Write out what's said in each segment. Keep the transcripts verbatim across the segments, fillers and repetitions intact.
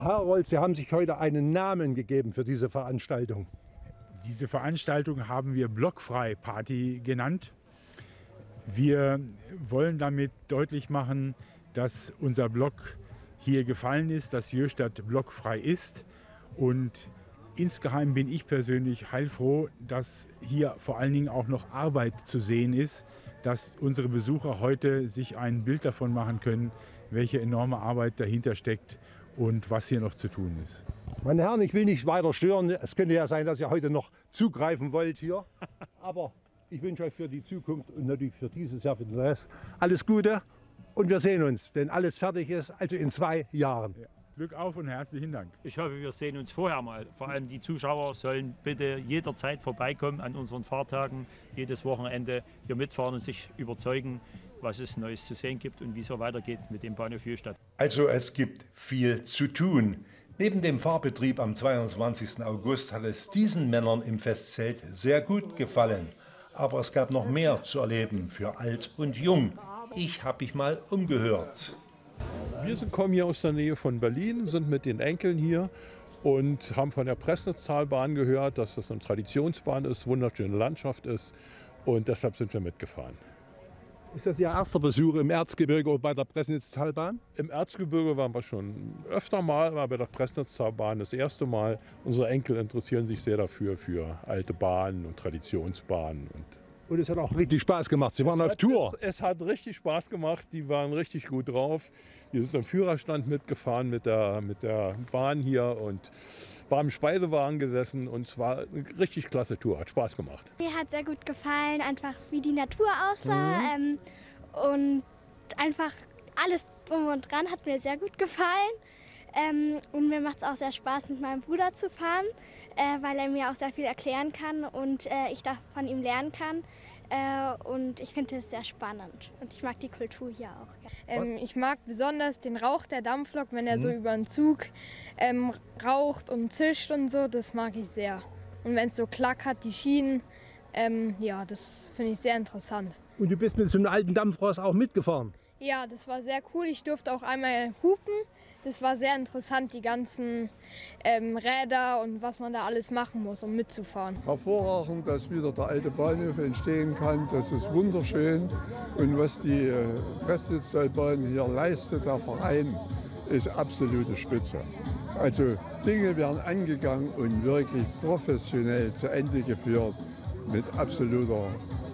Harold, Sie haben sich heute einen Namen gegeben für diese Veranstaltung. Diese Veranstaltung haben wir Blockfrei-Party genannt. Wir wollen damit deutlich machen, dass unser Block hier gefallen ist, dass Jöhstadt blockfrei ist. Und insgeheim bin ich persönlich heilfroh, dass hier vor allen Dingen auch noch Arbeit zu sehen ist, dass unsere Besucher heute sich ein Bild davon machen können, welche enorme Arbeit dahinter steckt und was hier noch zu tun ist. Meine Herren, ich will nicht weiter stören. Es könnte ja sein, dass ihr heute noch zugreifen wollt hier. Aber ich wünsche euch für die Zukunft und natürlich für dieses Jahr, für den Rest, alles Gute. Und wir sehen uns, wenn alles fertig ist, also in zwei Jahren. Ja. Glück auf und herzlichen Dank. Ich hoffe, wir sehen uns vorher mal. Vor allem die Zuschauer sollen bitte jederzeit vorbeikommen an unseren Fahrtagen, jedes Wochenende hier mitfahren und sich überzeugen, was es Neues zu sehen gibt und wie es so weitergeht mit dem Bahnhof Jöhstadt. Also es gibt viel zu tun. Neben dem Fahrbetrieb am zweiundzwanzigsten August hat es diesen Männern im Festzelt sehr gut gefallen. Aber es gab noch mehr zu erleben für alt und jung. Ich habe mich mal umgehört. Wir sind, kommen hier aus der Nähe von Berlin, sind mit den Enkeln hier und haben von der Pressnitztalbahn gehört, dass das eine Traditionsbahn ist, wunderschöne Landschaft ist und deshalb sind wir mitgefahren. Ist das Ihr erster Besuch im Erzgebirge oder bei der Pressnitztalbahn? Im Erzgebirge waren wir schon öfter mal, aber bei der Pressnitztalbahn das erste Mal. Unsere Enkel interessieren sich sehr dafür, für alte Bahnen und Traditionsbahnen. Und Und es hat auch richtig Spaß gemacht. Sie waren auf Tour. Es, es hat richtig Spaß gemacht. Die waren richtig gut drauf. Wir sind am Führerstand mitgefahren mit der, mit der Bahn hier und waren im Speisewagen gesessen. Und es war eine richtig klasse Tour. Hat Spaß gemacht. Mir hat sehr gut gefallen, einfach wie die Natur aussah. Mhm. Ähm, und einfach alles drum und dran hat mir sehr gut gefallen. Ähm, und mir macht es auch sehr Spaß, mit meinem Bruder zu fahren, äh, weil er mir auch sehr viel erklären kann und äh, ich da von ihm lernen kann. Äh, und ich finde es sehr spannend und ich mag die Kultur hier auch. Ja. Ähm, ich mag besonders den Rauch der Dampflok, wenn er mhm. so über den Zug ähm, raucht und zischt und so, das mag ich sehr. Und wenn es so klackert, die Schienen, ähm, ja, das finde ich sehr interessant. Und du bist mit so einem alten Dampfrost auch mitgefahren? Ja, das war sehr cool. Ich durfte auch einmal hupen. Das war sehr interessant, die ganzen ähm, Räder und was man da alles machen muss, um mitzufahren. Hervorragend, dass wieder der alte Bahnhof entstehen kann. Das ist wunderschön. Und was die äh, Pressnitztalbahn hier leistet, der Verein, ist absolute Spitze. Also Dinge werden angegangen und wirklich professionell zu Ende geführt mit absoluter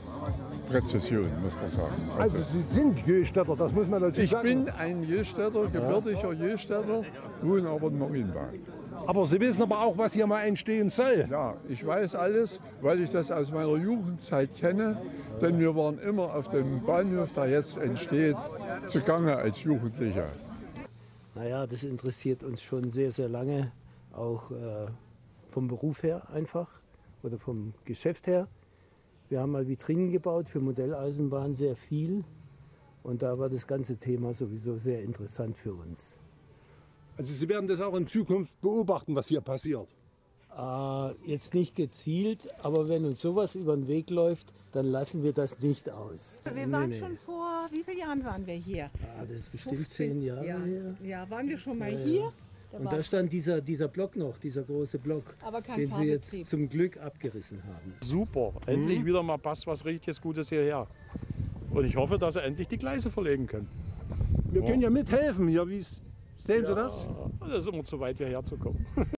Präzision, muss man sagen. Also, also Sie sind Jöhstädter, das muss man natürlich ich sagen. Ich bin ein Jöhstädter, gebürtiger Jöhstädter, wohne aber in Marienbad. Aber Sie wissen aber auch, was hier mal entstehen soll. Ja, ich weiß alles, weil ich das aus meiner Jugendzeit kenne. Denn wir waren immer auf dem Bahnhof, der jetzt entsteht, zugange als Jugendliche. Naja, das interessiert uns schon sehr, sehr lange, auch äh, vom Beruf her einfach oder vom Geschäft her. Wir haben mal Vitrinen gebaut für Modelleisenbahn, sehr viel. Und da war das ganze Thema sowieso sehr interessant für uns. Also Sie werden das auch in Zukunft beobachten, was hier passiert? Äh, jetzt nicht gezielt, aber wenn uns sowas über den Weg läuft, dann lassen wir das nicht aus. Wir waren nee, nee. schon vor, wie viele Jahren waren wir hier? Ah, das ist bestimmt fünfzehn zehn Jahre ja. her. Ja, waren wir schon mal ja, hier? Da und da stand dieser, dieser Block noch, dieser große Block, aber kein den Sie jetzt zum Glück abgerissen haben. Super, endlich mhm. wieder mal passt was richtiges Gutes hierher. Und ich hoffe, dass Sie endlich die Gleise verlegen können. Wir ja. können ja mithelfen hier, wie sehen Sie ja, das? Das ist immer zu weit, hierher zu kommen.